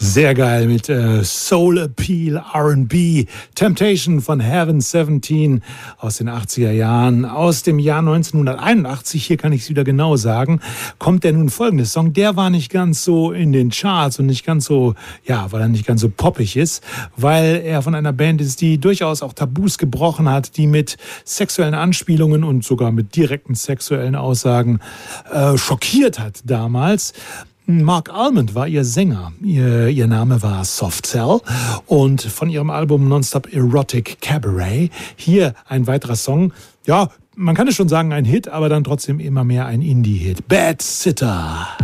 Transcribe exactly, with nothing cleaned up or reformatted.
Sehr geil mit äh, Soul Appeal, R and B, Temptation von Heaven siebzehn aus den achtziger Jahren. Aus dem Jahr neunzehnhunderteinundachtzig, hier kann ich es wieder genau sagen, kommt der nun folgende Song. Der war nicht ganz so in den Charts und nicht ganz so, ja, weil er nicht ganz so poppig ist, weil er von einer Band ist, die durchaus auch Tabus gebrochen hat, die mit sexuellen Anspielungen und sogar mit direkten sexuellen Aussagen äh, schockiert hat damals. Mark Almond war ihr Sänger. Ihr, ihr Name war Soft Cell und von ihrem Album Nonstop Erotic Cabaret hier ein weiterer Song. Ja, man kann es schon sagen, ein Hit, aber dann trotzdem immer mehr ein Indie-Hit. Bad Sitter.